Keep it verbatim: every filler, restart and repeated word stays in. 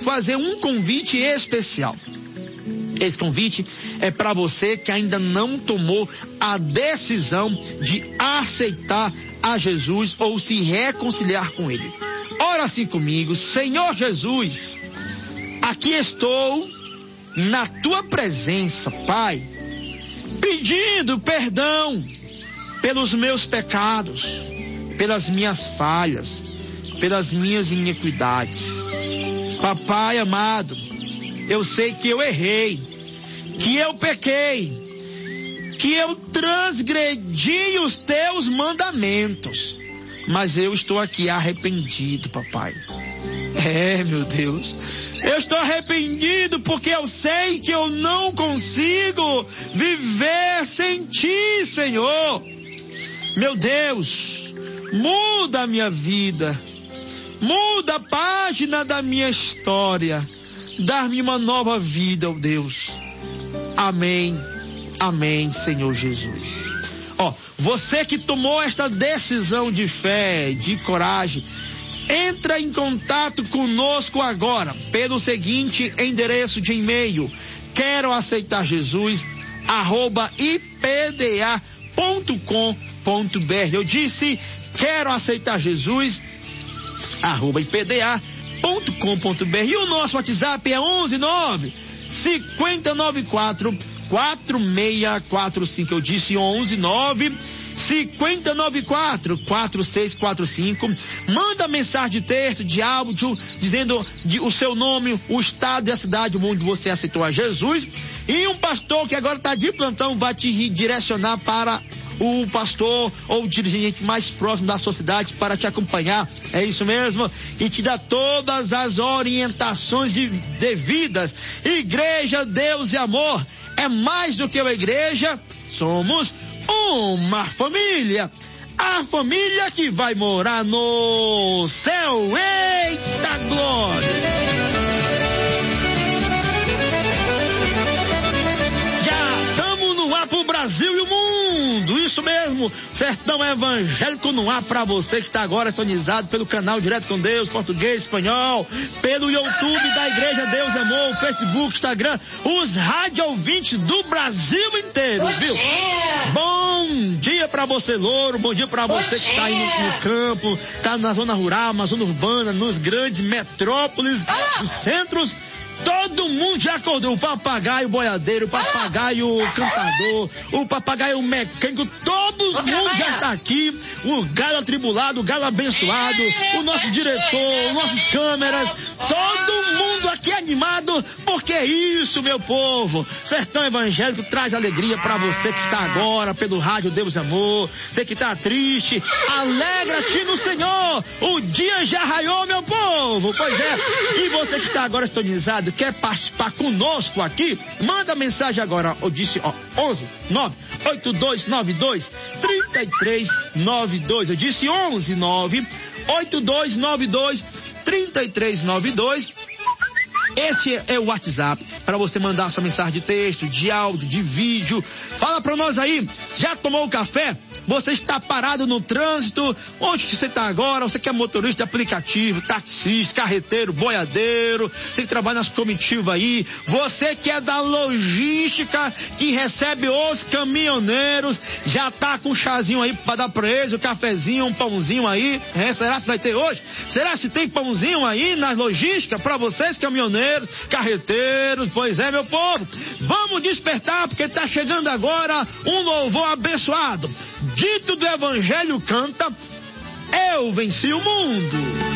fazer um convite especial. Esse convite é para você que ainda não tomou a decisão de aceitar a Jesus ou se reconciliar com Ele. Ora assim comigo: Senhor Jesus, aqui estou na tua presença, Pai, pedindo perdão pelos meus pecados, pelas minhas falhas, pelas minhas iniquidades. Papai amado, eu sei que eu errei, que eu pequei, que eu transgredi os teus mandamentos, mas eu estou aqui arrependido, papai. É, meu Deus, eu estou arrependido porque eu sei que eu não consigo viver sem ti, Senhor. Meu Deus, muda a minha vida, muda a página da minha história, dar-me uma nova vida, ó Deus. Amém, amém, Senhor Jesus. Ó, você que tomou esta decisão de fé, de coragem, entra em contato conosco agora pelo seguinte endereço de e-mail: quero aceitar Jesus arroba i p d a ponto com ponto b r. Eu disse quero aceitar Jesus arroba i p d a ponto com ponto b r. E o nosso WhatsApp é onze nove cinco nove quatro quatro seis quatro cinco. Eu disse onze nove cinco nove quatro quatro seis quatro cinco. Manda mensagem de texto, de áudio, dizendo de, o seu nome, o estado e a cidade onde você aceitou a Jesus. E um pastor que agora está de plantão vai te direcionar para o pastor ou o dirigente mais próximo da sua cidade para te acompanhar. É isso mesmo? E te dá todas as orientações de, devidas. Igreja, Deus e Amor é mais do que uma igreja, somos uma família. A família que vai morar no céu. Eita glória! Já estamos no ar pro Brasil e o mundo. Isso mesmo, Sertão Evangélico no ar para você que está agora sintonizado pelo canal Direto com Deus, português, espanhol, pelo YouTube da Igreja Deus Amor, Facebook, Instagram, os rádio ouvintes do Brasil inteiro, viu? Bom dia para você, louro, bom dia para você que está aí no, no campo, está na zona rural, na zona urbana, nos grandes metrópoles, nos centros. Todo mundo já acordou, o papagaio boiadeiro, o papagaio cantador, o papagaio mecânico, todo mundo já está aqui, o galo atribulado, o galo abençoado, o nosso diretor, os nossos câmeras, todo mundo aqui animado, porque é isso, meu povo. Sertão Evangélico traz alegria para você que está agora pelo rádio Deus Amor, você que está triste, alegra-te no Senhor, o dia já raiou, meu povo. Pois é, e você que está agora sintonizado, quer participar conosco aqui, manda mensagem agora. Eu disse, ó, onze nove oito dois nove dois três três nove dois. Eu disse onze nove oito dois nove dois três três nove dois. Este é o WhatsApp para você mandar sua mensagem de texto, de áudio, de vídeo. Fala para nós aí, já tomou o café? Você está parado no trânsito? Onde você está agora? Você que é motorista de aplicativo, taxista, carreteiro, boiadeiro, você que trabalha nas comitivas aí, você que é da logística, que recebe os caminhoneiros, já tá com um chazinho aí para dar para eles, um cafezinho, um pãozinho aí, é, será que vai ter hoje? Será se tem pãozinho aí na logística para vocês, caminhoneiros, carreteiros? Pois é, meu povo, vamos despertar, porque tá chegando agora um louvor abençoado. Dito do Evangelho canta: eu venci o mundo.